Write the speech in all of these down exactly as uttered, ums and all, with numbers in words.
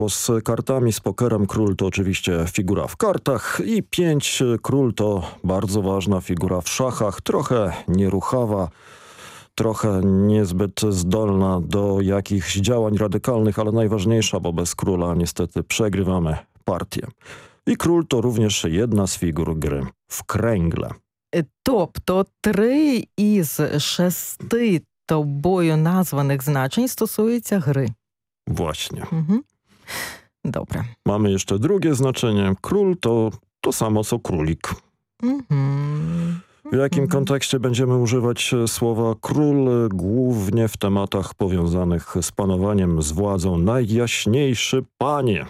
Bo z kartami, z pokerem król to oczywiście figura w kartach i pięć król to bardzo ważna figura w szachach, trochę nieruchawa, trochę niezbyt zdolna do jakichś działań radykalnych, ale najważniejsza, bo bez króla niestety przegrywamy partię. I król to również jedna z figur gry w kręgle. Тобто три із шести тобою названих значень стосуються гри. Właśnie. Mhm. Добре. Mamy jeszcze drugie znaczenie. Król to to samo co królik. Mhm. W jakim kontekście będziemy używać słowa król? Głównie w tematach powiązanych z panowaniem, z władzą. Najjaśniejszy panie,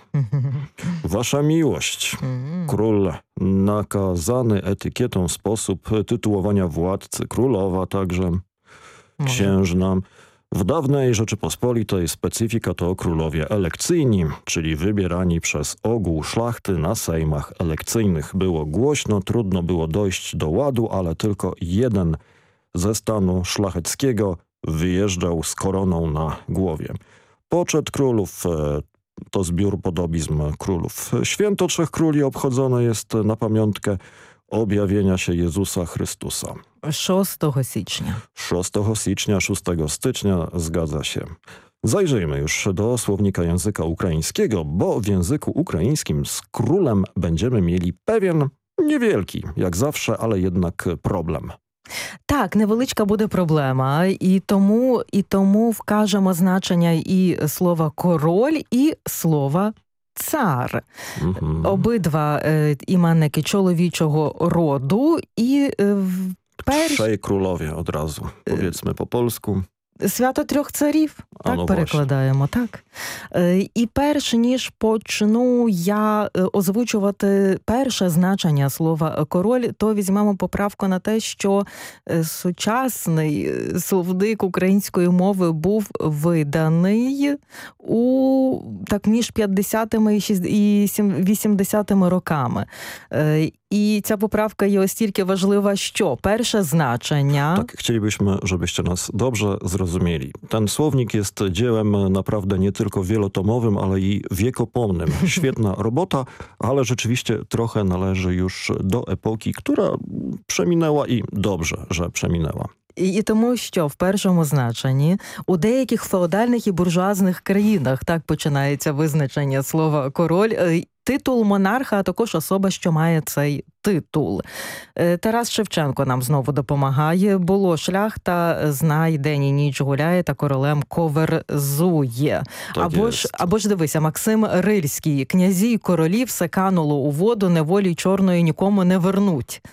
wasza miłość. Król, nakazany etykietą sposób tytułowania władcy, królowa także, księżna. W dawnej Rzeczypospolitej specyfika to królowie elekcyjni, czyli wybierani przez ogół szlachty na sejmach elekcyjnych. Było głośno, trudno było dojść do ładu, ale tylko jeden ze stanu szlacheckiego wyjeżdżał z koroną na głowie. Poczet królów to zbiór podobizm królów. Święto Trzech Króli obchodzone jest na pamiątkę objawienia się Jezusa Chrystusa. szóstого січня. szóstego stycznia, szóstego stycznia, zgadza się. Zajrzyjmy już do słownika języka ukraińskiego, bo w języku ukraińskim z królem będziemy mieli pewien, niewielki, jak zawsze, ale jednak problem. Так, невеличка буде проблема, і тому, і тому вкажемо значення і слова «король», і слова «цар». Mhm. Обидва е, іменники чоловічого роду, і е, перш... Trzej królowie od razu, powiedzmy po polsku. Свято трьох царів, так ну, перекладаємо, так. Е, І перш ніж почну я е, озвучувати перше значення слова «король», то візьмемо поправку на те, що е, сучасний е, словник української мови був виданий у так між п'ятдесятими і вісімдесятими роками. Е, I ця поправka jest o stільки важлива, що перше значення... Tak, chcielibyśmy, żebyście nas dobrze zrozumieli. Ten słownik jest dziełem naprawdę nie tylko wielotomowym, ale i wiekopomnym. Świetna robota, ale rzeczywiście trochę należy już do epoki, która przeminęła i dobrze, że przeminęła. І тому, що в першому значенні у деяких феодальних і буржуазних країнах так починається визначення слова «король», титул монарха, а також особа, що має цей титул. Тарас Шевченко нам знову допомагає. Було шляхта, знай, день і ніч гуляє та королем коверзує. Або ж, або ж дивися, Максим Рильський. Князі й королі все кануло у воду, неволі чорної нікому не вернуть.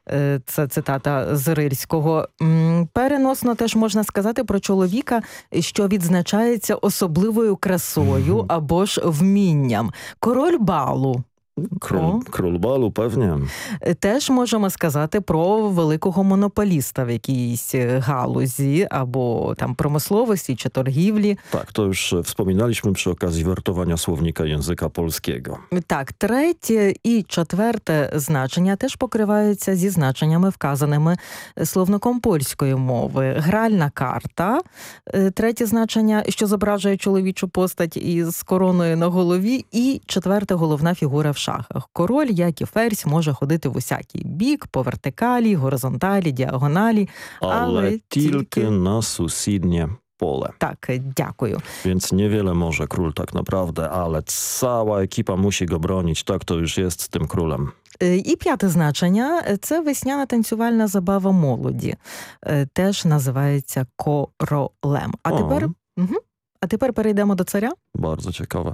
Це цитата з Рильського. Переносно теж можна сказати про чоловіка, що відзначається особливою красою або ж вмінням. Король балу. Król, król balu, pewnie. Теж можемо сказати про великого монополіста в якійсь галузі або там pромисловості чи торгівлі. Tak, to już wspominaliśmy przy okazji wertowania słownika języka polskiego. Так, третє і четверте значення теж покриваються зі значеннями, вказаними словником польської мови. Гральна карта, третє значення, що зображує чоловічу постать із короною на голові, і четверте головна фігура в шахах. Король, як і ферзь, може ходити в усякий бік, по вертикалі, горизонталі, діагоналі, ale, але тільки на сусіднє pole. Так, дякую. Więc niewiele może król tak naprawdę, ale cała ekipa musi go bronić. Tak to już jest z tym królem. І п'яте значення – це весняна танцювальна забава молоді. Теж називається королем. А тепер, угу. а тепер перейдемо до царя. Bardzo ciekawe.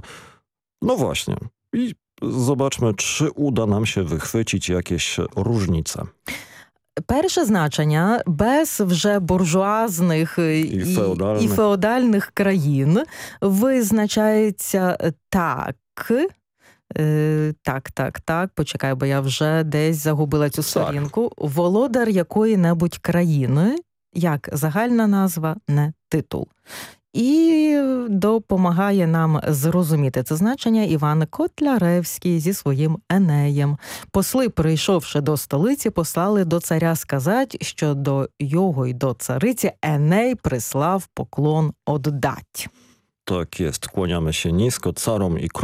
No właśnie. I zobaczmy, czy uda nam się wychwycić jakieś różnice. Перше значення без вже буржуазних і, і, феодальних. і феодальних країн визначається так. Е, так, так, так, почекай, бо я вже десь загубила цю сторінку. Володар якої-небудь країни, як загальна назва, не титул. І допомагає нам зрозуміти це значення Іван Котляревський зі своїм Енеєм. Посли, прийшовши до столиці, послали до царя сказать, що до його й до цариці Еней прислав поклон оддать. Tak jest, kłaniamy się nisko carom i królom.